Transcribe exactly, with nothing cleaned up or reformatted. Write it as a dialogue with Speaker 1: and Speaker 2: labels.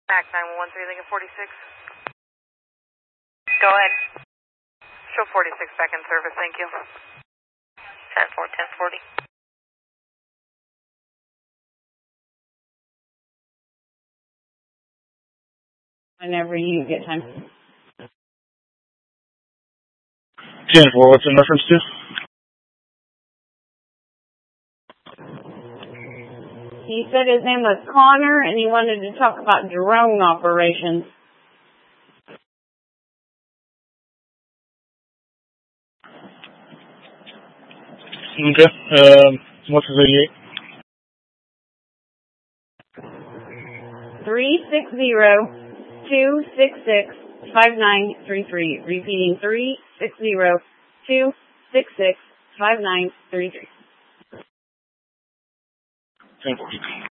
Speaker 1: Mac nine one one three, Lincoln forty-six. Go ahead. Show forty-six back in service, thank you. ten four, ten forty.
Speaker 2: Whenever you get time.
Speaker 3: ten four, what's in reference to?
Speaker 2: He said his name was Connor and he wanted to talk about drone operations.
Speaker 3: Okay. Um, what's his eighty-eight?
Speaker 2: three six zero, two six six, five nine three three. Repeating three six zero, two six six, five nine three three.
Speaker 3: ten four.